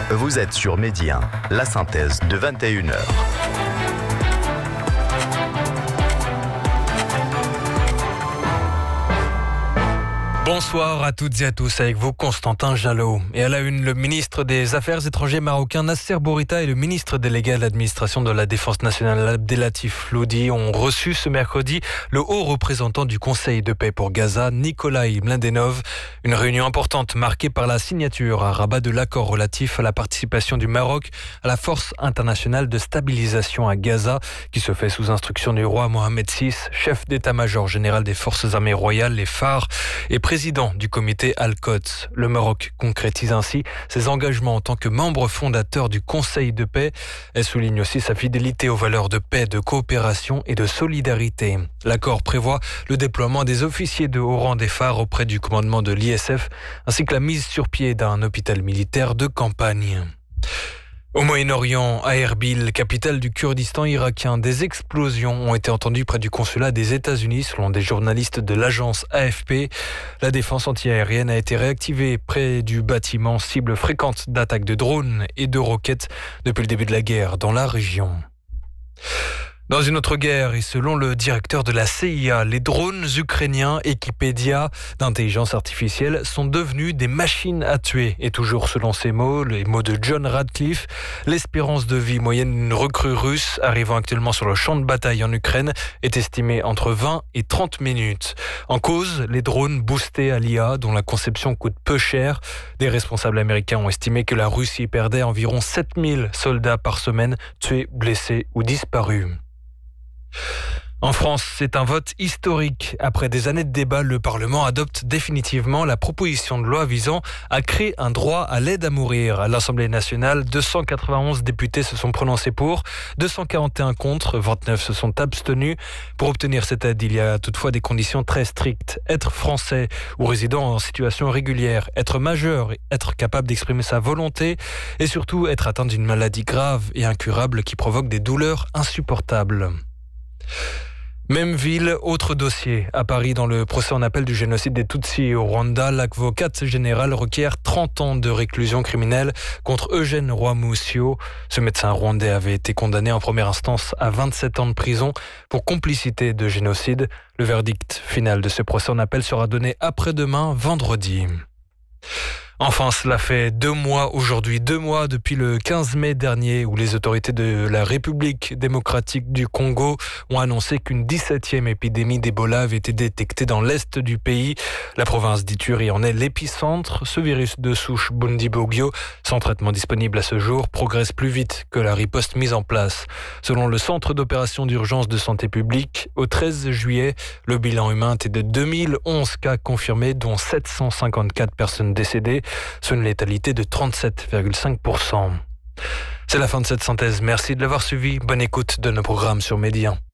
Vous êtes sur Midi 1, la synthèse de 21h. Bonsoir à toutes et à tous, avec vous Constantin Jalot. Et à la une, le ministre des Affaires étrangères marocain Nasser Bourita et le ministre délégué à l'administration de la Défense nationale Abdelatif Loudi ont reçu ce mercredi le haut représentant du Conseil de paix pour Gaza, Nikolai Mladenov. Une réunion importante marquée par la signature à Rabat de l'accord relatif à la participation du Maroc à la Force internationale de stabilisation à Gaza, qui se fait sous instruction du roi Mohamed VI, chef d'état-major général des forces armées royales, les phares, et président du comité Al-Quds. Le Maroc concrétise ainsi ses engagements en tant que membre fondateur du Conseil de paix. Elle souligne aussi sa fidélité aux valeurs de paix, de coopération et de solidarité. L'accord prévoit le déploiement des officiers de haut rang des phares auprès du commandement de l'ISF, ainsi que la mise sur pied d'un hôpital militaire de campagne. Au Moyen-Orient, à Erbil, capitale du Kurdistan irakien, des explosions ont été entendues près du consulat des États-Unis, selon des journalistes de l'agence AFP. La défense antiaérienne a été réactivée près du bâtiment, cible fréquente d'attaques de drones et de roquettes depuis le début de la guerre dans la région. Dans une autre guerre, et selon le directeur de la CIA, les drones ukrainiens équipés d'IA, d'intelligence artificielle, sont devenus des machines à tuer. Et toujours selon ces mots, les mots de John Radcliffe, l'espérance de vie moyenne d'une recrue russe arrivant actuellement sur le champ de bataille en Ukraine est estimée entre 20 et 30 minutes. En cause, les drones boostés à l'IA, dont la conception coûte peu cher. Des responsables américains ont estimé que la Russie perdait environ 7000 soldats par semaine, tués, blessés ou disparus. En France, c'est un vote historique. Après des années de débat, le Parlement adopte définitivement la proposition de loi visant à créer un droit à l'aide à mourir. À l'Assemblée nationale, 291 députés se sont prononcés pour, 241 contre, 29 se sont abstenus. Pour obtenir cette aide, il y a toutefois des conditions très strictes. Être français ou résident en situation régulière, être majeur, être capable d'exprimer sa volonté et surtout être atteint d'une maladie grave et incurable qui provoque des douleurs insupportables. Même ville, autre dossier. À Paris, dans le procès en appel du génocide des Tutsis au Rwanda, l'avocate générale requiert 30 ans de réclusion criminelle contre Eugène Rwamusio. Ce médecin rwandais avait été condamné en première instance à 27 ans de prison pour complicité de génocide. Le verdict final de ce procès en appel sera donné après-demain, vendredi. Enfin, cela fait 2 mois aujourd'hui, 2 mois depuis le 15 mai dernier où les autorités de la République démocratique du Congo ont annoncé qu'une 17e épidémie d'Ebola avait été détectée dans l'est du pays. La province d'Ituri en est l'épicentre. Ce virus de souche Bundibugyo, sans traitement disponible à ce jour, progresse plus vite que la riposte mise en place. Selon le centre d'opération d'urgence de santé publique, au 13 juillet, le bilan humain était de 2011 cas confirmés, dont 754 personnes décédées, sur une létalité de 37,5%. C'est la fin de cette synthèse. Merci de l'avoir suivi. Bonne écoute de nos programmes sur Midi 1.